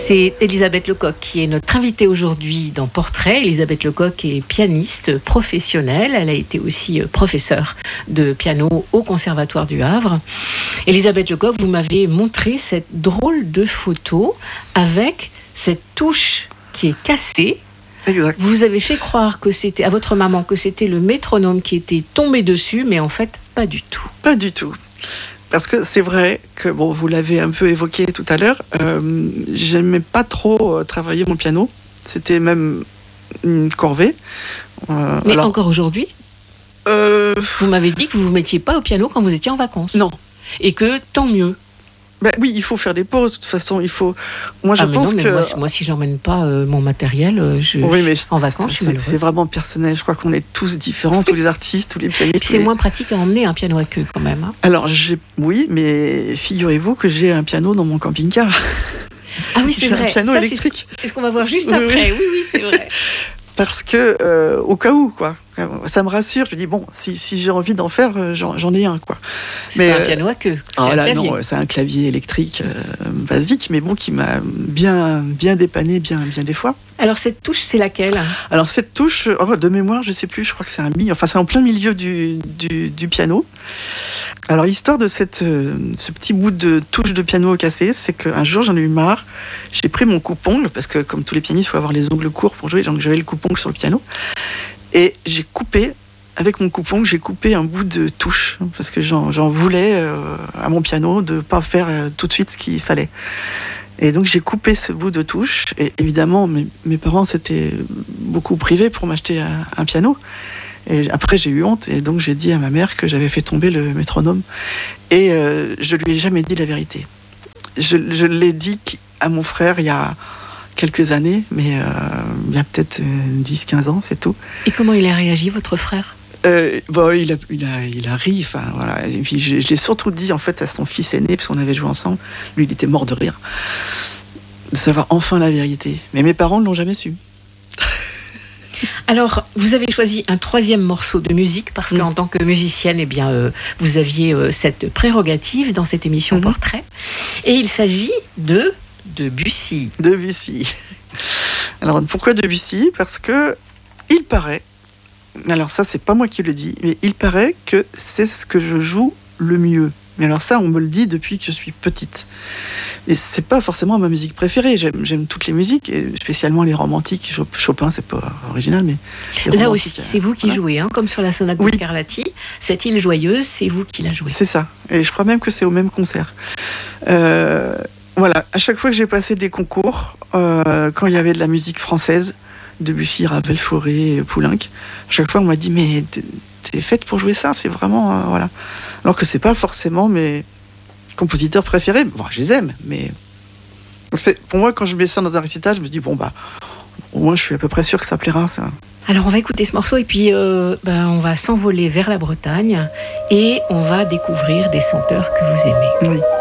C'est Elisabeth Lecoq qui est notre invitée aujourd'hui dans Portrait. Elisabeth Lecoq est pianiste professionnelle. Elle a été aussi professeure de piano au Conservatoire du Havre. Elisabeth Lecoq, vous m'avez montré cette drôle de photo avec cette touche qui est cassée. Exact. Vous avez fait croire que c'était à votre maman que c'était le métronome qui était tombé dessus, mais en fait, pas du tout. Pas du tout. Parce que c'est vrai que, bon, vous l'avez un peu évoqué tout à l'heure, j'aimais pas trop travailler mon piano. C'était même une corvée. Mais alors, encore aujourd'hui vous m'avez dit que vous ne vous mettiez pas au piano quand vous étiez en vacances. Non. Et que tant mieux. Ben oui, il faut faire des pauses. De toute façon, il faut. Moi, je pense que. Moi, si j'emmène pas mon matériel, en vacances, je suis malheureuse. C'est vraiment personnel. Je crois qu'on est tous différents, tous les artistes, tous les pianistes. Puis c'est moins pratique à emmener un piano à queue, quand même. Hein. Alors, oui, mais figurez-vous que j'ai un piano dans mon camping-car. Ah oui, c'est vrai. Un piano électrique. C'est ce qu'on va voir juste après. Oui, c'est vrai. Parce que, au cas où, quoi. Ça me rassure. Je me dis, bon, si j'ai envie d'en faire, j'en ai un, quoi. C'est un piano à queue. Non, c'est un clavier électrique basique, mais bon, qui m'a bien dépanné, bien des fois. Alors, cette touche, c'est laquelle ? Alors, cette touche, de mémoire, je sais plus, je crois que c'est un mi. Enfin, c'est en plein milieu du piano. Alors, l'histoire de ce petit bout de touche de piano cassé, c'est qu'un jour, j'en ai eu marre. J'ai pris mon coupe-ongle, parce que comme tous les pianistes, il faut avoir les ongles courts pour jouer, donc j'avais le coupe-ongle sur le piano. Et j'ai coupé, avec mon coupe-ongle, j'ai coupé un bout de touche, parce que j'en voulais à mon piano de ne pas faire tout de suite ce qu'il fallait. Et donc j'ai coupé ce bout de touche, et évidemment, mes parents s'étaient beaucoup privés pour m'acheter un piano. Et après, j'ai eu honte, et donc j'ai dit à ma mère que j'avais fait tomber le métronome. Et je lui ai jamais dit la vérité. Je l'ai dit à mon frère il y a quelques années, mais il y a peut-être 10-15 ans, c'est tout. Et comment il a réagi, votre frère ? Il a ri, enfin voilà. Et puis je l'ai surtout dit en fait à son fils aîné, parce qu'on avait joué ensemble. Lui, il était mort de rire, de savoir enfin la vérité. Mais mes parents ne l'ont jamais su. Alors, vous avez choisi un troisième morceau de musique parce qu'en tant que musicienne, eh bien, vous aviez cette prérogative dans cette émission Portrait. Et il s'agit de Debussy. Debussy. Alors, pourquoi Debussy ? Parce que il paraît, alors ça, c'est pas moi qui le dis, mais il paraît que c'est ce que je joue le mieux. Mais alors ça, on me le dit depuis que je suis petite. Et c'est pas forcément ma musique préférée. J'aime toutes les musiques, et spécialement les romantiques. Chopin, c'est pas original, mais là aussi, c'est vous qui jouez, hein, comme sur la sonate de Scarlatti. Cette île joyeuse, c'est vous qui la jouez. C'est ça. Et je crois même que c'est au même concert. Voilà. À chaque fois que j'ai passé des concours, quand il y avait de la musique française, Debussy, Ravel, Fauré, Poulenc, à chaque fois on m'a dit mais t'es faite pour jouer ça, c'est vraiment voilà. Alors que c'est pas forcément mes compositeurs préférés. Bon, je les aime, mais donc pour moi, quand je mets ça dans un récital, je me dis bon bah au moins je suis à peu près sûr que ça plaira, ça. Alors on va écouter ce morceau et puis on va s'envoler vers la Bretagne et on va découvrir des chanteurs que vous aimez. Oui.